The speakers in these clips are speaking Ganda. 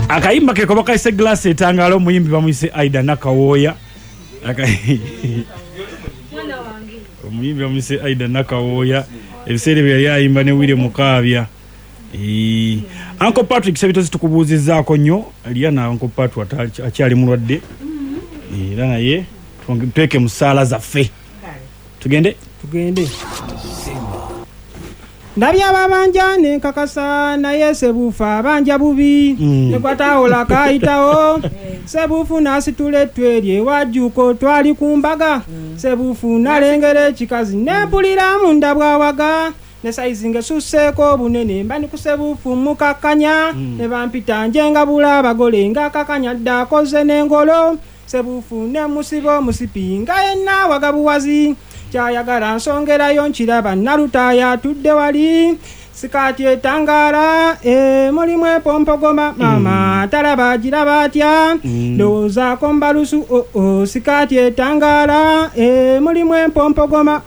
Akayimba ke koba kaise glass etangalo muyimbi bamuyise Aida Nakawooya. Muyimbi bamuyise Aida Nakawooya. Ebisere bya yayimba ne William Mukabya. Uncle Patrick sebitozi tukubuuzizaako nnyo Liana Uncle Patrick akyali mulwadde. Era naye tumpeke musaala zaffe. Tugende. Ndabya babanja ne kakasa na yesebufa banja bubi ne kwataola kaitawo sebufu nasitule twelye wajuko twali kumbaga sebufu nalengere chikazi nepulira munda bwawaga ne saizinge suseko bunene mbani kusebufu mukakanya ne bampita njenga bula bagole nga kakanya dakoze n'engolo sebufu ne musibo musipinga enna wagabuwazi Chayagara nsongera yonchiraba narutaya tudde wali sikati etangara mulimwe pompogoma mama talaba jirabatya ndoza kombalusu sikati etangara mulimwe pompogoma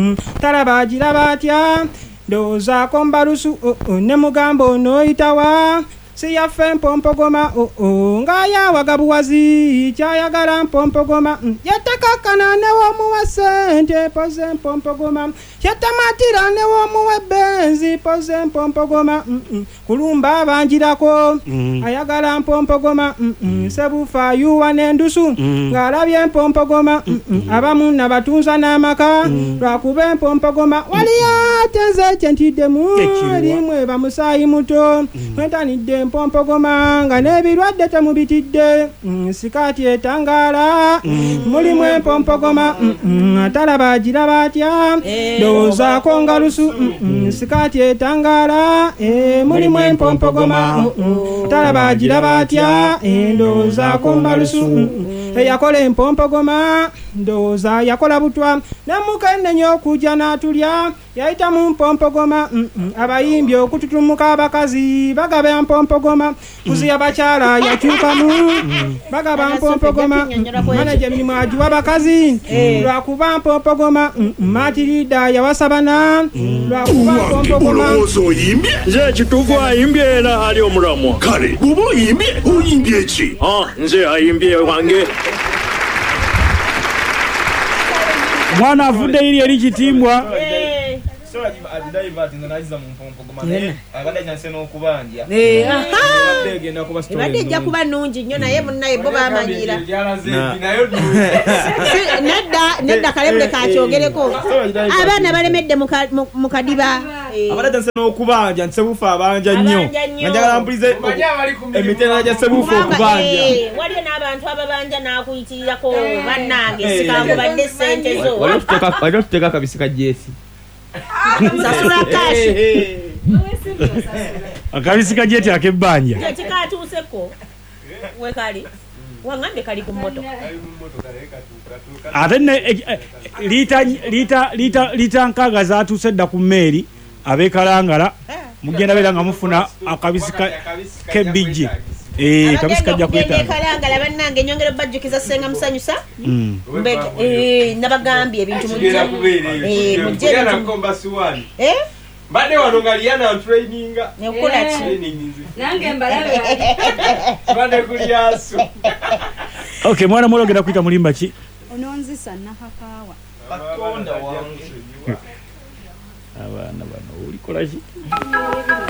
talaba jirabatya ndoza kombalusu ne mugambo no itawa siya fem pompogoma ngaya wagabuwazi chayagara pompogoma yatakakana ne wo muwasente pose pompogoma yatamatira ne wo muwebenzi pose pompogoma kulumba banjirako ayagara pompogoma sebufa yuwa nendusu ngalabye pompogoma abamu nabatunza namaka lwakube pompogoma waliya tenze chentidemu limwe bamusayi muto mwetanidde pompogoma nga nebirwadde temubitidde sikati etangala mulimwe pompogoma talaba jirabatya doza kongalusu sikati etangala mulimwe pompogoma talaba jirabatya doza kombalusu yakole pompogoma doza yakola butwa namukenne nyo kujja natulya yaita mu pompogoma abayimbi okututumuka abakazi bagaba pompogoma kuzi abakyala yakyukamu bagaba pompogoma manaje mimwaji wabakazi lwakuba pompogoma matirida yawasabana lwakuba pompogoma oyimbye nze kitugu ayimbye era ali omulamwa kale bubo oyimbye ki nze ayimbye wange mwana avudde iri eri kitimbwa Badde kuba nungi nnyo naye munnaye bo bamanyira nedda kalebule kakyogereko abaana balemedde mu kadiba abadde nse n'okubanja nsebufa abanja nnyo njagala mpulize emitendera gya sebufa okubanja waliyo n'abantu ababanja n'akuyitirirako bannange sikangobadde ssente zo waliwo tuteeka akabisika jesi sasula kashi akabisika jeti akebbanja kikatuuseko wekali wangambe kali ku mmotoka ate ne lita nkaga zatuuse dda ku mmeeri abeekalangala mugenda beera nga mufuna akabisika k'ebbijji kabisika jja kwetaaga kalangala bannange nyongera bajjukiza senga musanyusa nabagambye ebintu mujja Bade wano ngaliana traininga nekola ki nange mbalabe bade kuliaso okay mwana mwogera kuita mulimba ki ononzisa nakakawa batonda wangu abana bano ulikola ki